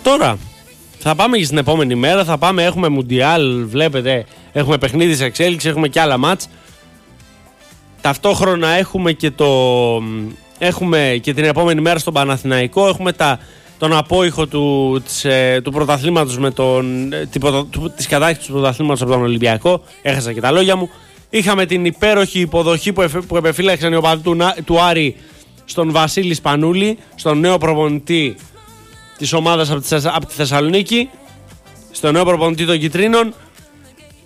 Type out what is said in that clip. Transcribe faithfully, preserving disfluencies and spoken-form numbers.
τώρα. Θα πάμε και στην επόμενη μέρα. Θα πάμε, έχουμε Μουντιάλ, βλέπετε. Έχουμε παιχνίδι σε εξέλιξη, έχουμε και άλλα μάτς. Ταυτόχρονα έχουμε και, το, έχουμε και την επόμενη μέρα στον Παναθηναϊκό. Έχουμε τα, τον απόϊχο του, της, του πρωταθλήματος με τον, της κατάκτησης του πρωταθλήματος από τον Ολυμπιακό. Έχασα και τα λόγια μου. Είχαμε την υπέροχη υποδοχή που, εφ, που επεφύλαξαν οι οπαδοί του, του Άρη στον Βασίλη Σπανούλη, στον νέο προπονητή της ομάδας από τη, από τη Θεσσαλονίκη, στον νέο προπονητή των Κιτρίνων.